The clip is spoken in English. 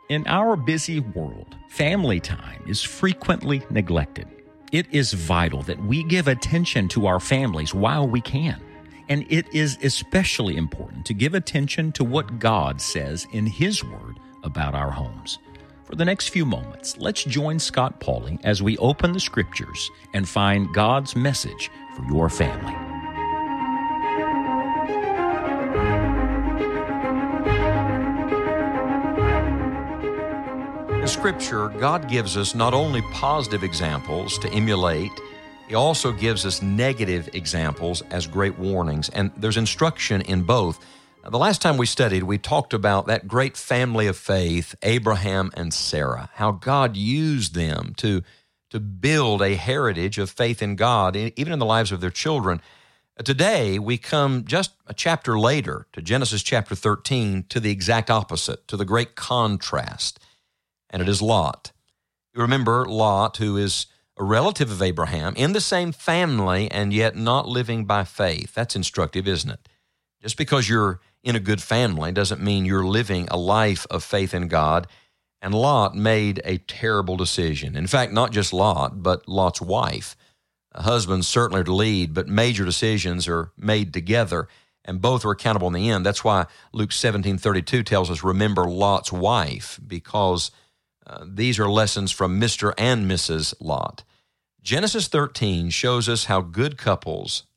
In our busy world, family time is frequently neglected. It is vital that we give attention to our families while we can. And it is especially important to give attention to what God says in His Word about our homes. For the next few moments, let's join Scott Pauley as we open the Scriptures and find God's message for your family. In Scripture, God gives us not only positive examples to emulate, He also gives us negative examples as great warnings, and there's instruction in both. The last time we studied, we talked about that great family of faith, Abraham and Sarah, how God used them to build a heritage of faith in God, even in the lives of their children. Today, we come just a chapter later to Genesis chapter 13, to the exact opposite, to the great contrast. And it is Lot. You remember Lot, who is a relative of Abraham, in the same family, and yet not living by faith. That's instructive, isn't it? Just because you're in a good family doesn't mean you're living a life of faith in God. And Lot made a terrible decision. In fact, not just Lot, but Lot's wife. Husbands certainly are to lead, but major decisions are made together, and both are accountable in the end. That's why Luke 17:32 tells us, remember Lot's wife, because these are lessons from Mr. and Mrs. Lot. Genesis 13 shows us how good couples